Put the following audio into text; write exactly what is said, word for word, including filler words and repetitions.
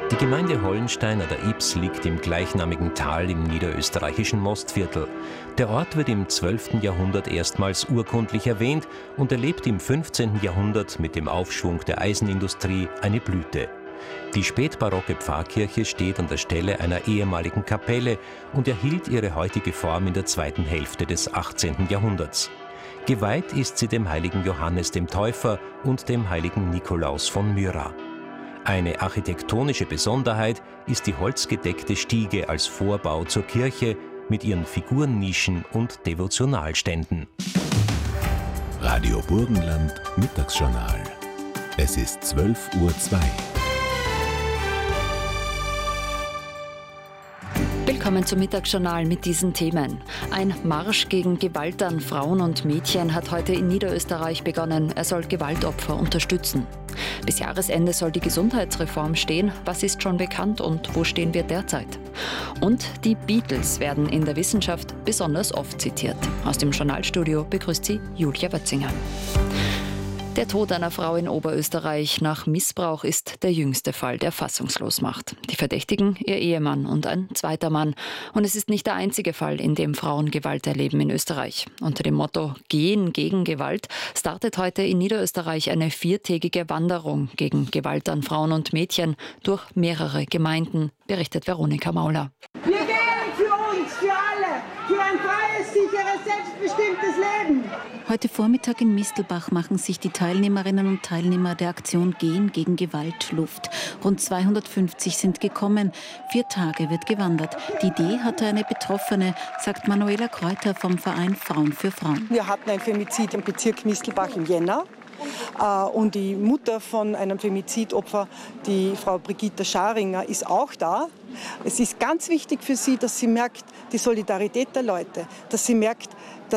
Die Gemeinde Hollenstein an der Ybbs liegt im gleichnamigen Tal im niederösterreichischen Mostviertel. Der Ort wird im zwölften Jahrhundert erstmals urkundlich erwähnt und erlebt im fünfzehnten Jahrhundert mit dem Aufschwung der Eisenindustrie eine Blüte. Die spätbarocke Pfarrkirche steht an der Stelle einer ehemaligen Kapelle und erhielt ihre heutige Form in der zweiten Hälfte des achtzehnten Jahrhunderts. Geweiht ist sie dem heiligen Johannes dem Täufer und dem heiligen Nikolaus von Myra. Eine architektonische Besonderheit ist die holzgedeckte Stiege als Vorbau zur Kirche mit ihren Figurennischen und Devotionalständen. Radio Burgenland Mittagsjournal. Es ist zwölf Uhr zwei. Willkommen zum Mittagsjournal mit diesen Themen. Ein Marsch gegen Gewalt an Frauen und Mädchen hat heute in Niederösterreich begonnen. Er soll Gewaltopfer unterstützen. Bis Jahresende soll die Gesundheitsreform stehen. Was ist schon bekannt und wo stehen wir derzeit? Und die Beatles werden in der Wissenschaft besonders oft zitiert. Aus dem Journalstudio begrüßt sie Julia Wötzinger. Der Tod einer Frau in Oberösterreich nach Missbrauch ist der jüngste Fall, der fassungslos macht. Die Verdächtigen, ihr Ehemann und ein zweiter Mann. Und es ist nicht der einzige Fall, in dem Frauen Gewalt erleben in Österreich. Unter dem Motto Gehen gegen Gewalt startet heute in Niederösterreich eine viertägige Wanderung gegen Gewalt an Frauen und Mädchen durch mehrere Gemeinden, berichtet Veronika Mauler. Wir gehen für uns, für alle, für ein freies, sicheres, selbstbestimmtes Leben. Heute Vormittag in Mistelbach machen sich die Teilnehmerinnen und Teilnehmer der Aktion Gehen gegen Gewalt Luft. Rund zweihundertfünfzig sind gekommen. Vier Tage wird gewandert. Die Idee hatte eine Betroffene, sagt Manuela Kräuter vom Verein Frauen für Frauen. Wir hatten ein Femizid im Bezirk Mistelbach im Jänner. Und die Mutter von einem Femizidopfer, die Frau Brigitta Scharinger, ist auch da. Es ist ganz wichtig für sie, dass sie merkt, die Solidarität der Leute, dass sie merkt,